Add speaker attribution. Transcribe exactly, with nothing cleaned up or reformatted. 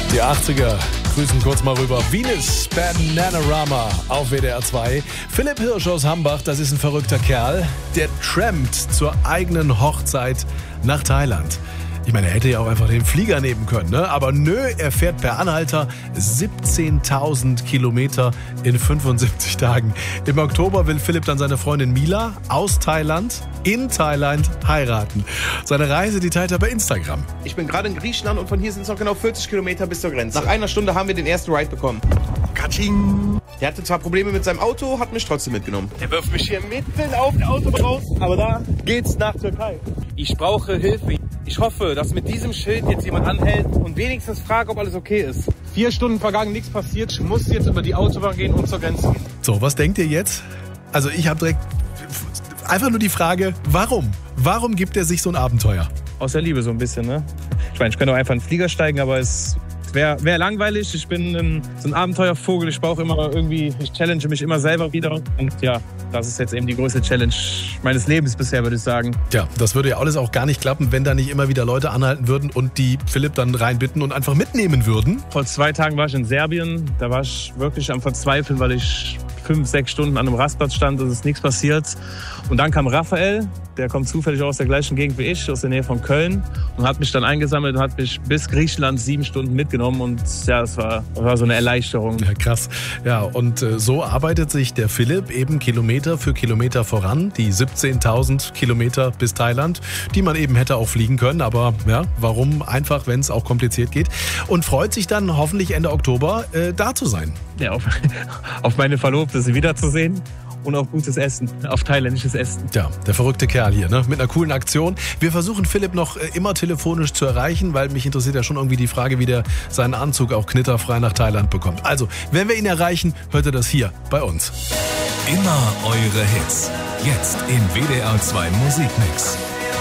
Speaker 1: Die achtziger grüßen kurz mal rüber. Venus Bananarama auf W D R zwei. Philipp Hirsch aus Hambach, das ist ein verrückter Kerl. Der trampt zur eigenen Hochzeit nach Thailand. Ich meine, er hätte ja auch einfach den Flieger nehmen können, ne? Aber nö, er fährt per Anhalter siebzehntausend Kilometer in fünfundsiebzig Tagen. Im Oktober will Philipp dann seine Freundin Mila aus Thailand in Thailand heiraten. Seine Reise, die teilt er bei Instagram.
Speaker 2: Ich bin gerade in Griechenland und von hier sind es noch genau vierzig Kilometer bis zur Grenze. Nach einer Stunde haben wir den ersten Ride bekommen. Katsching! Der hatte zwar Probleme mit seinem Auto, hat mich trotzdem mitgenommen.
Speaker 3: Der wirft mich hier mitten auf der Autobahn raus, aber da geht's nach Türkei. Ich brauche Hilfe. Ich hoffe, dass mit diesem Schild jetzt jemand anhält und wenigstens fragt, ob alles okay ist. Vier Stunden vergangen, nichts passiert. Ich muss jetzt über die Autobahn gehen und zur Grenze gehen.
Speaker 1: So, was denkt ihr jetzt? Also ich habe direkt einfach nur die Frage, warum? Warum gibt er sich so ein Abenteuer?
Speaker 3: Aus der Liebe so ein bisschen, ne? Ich meine, ich könnte auch einfach in den Flieger steigen, aber es wäre wär langweilig. Ich bin ein, so ein Abenteuervogel. Ich brauche immer irgendwie, ich challenge mich immer selber wieder. Und ja, das ist jetzt eben die größte Challenge meines Lebens bisher, würde ich sagen.
Speaker 1: Tja, das würde ja alles auch gar nicht klappen, wenn da nicht immer wieder Leute anhalten würden und die Philipp dann reinbitten und einfach mitnehmen würden.
Speaker 3: Vor zwei Tagen war ich in Serbien. Da war ich wirklich am Verzweifeln, weil ich fünf, sechs Stunden an einem Rastplatz stand, es ist nichts passiert. Und dann kam Raphael, der kommt zufällig auch aus der gleichen Gegend wie ich, aus der Nähe von Köln, und hat mich dann eingesammelt und hat mich bis Griechenland sieben Stunden mitgenommen. Und ja, das war, das war so eine Erleichterung.
Speaker 1: Ja, krass. Ja, und äh, so arbeitet sich der Philipp eben Kilometer für Kilometer voran. Die siebzehntausend Kilometer bis Thailand, die man eben hätte auch fliegen können. Aber ja, warum einfach, wenn es auch kompliziert geht? Und freut sich dann hoffentlich Ende Oktober äh, da zu sein.
Speaker 3: Ja, auf, auf meine Verlobte, sie wiederzusehen. Und auf gutes Essen, auf thailändisches Essen.
Speaker 1: Ja, der verrückte Kerl hier, ne? Mit einer coolen Aktion. Wir versuchen Philipp noch immer telefonisch zu erreichen, weil mich interessiert ja schon irgendwie die Frage, wie der seinen Anzug auch knitterfrei nach Thailand bekommt. Also, wenn wir ihn erreichen, hört er das hier bei uns.
Speaker 4: Immer eure Hits. Jetzt im W D R zwei Musikmix.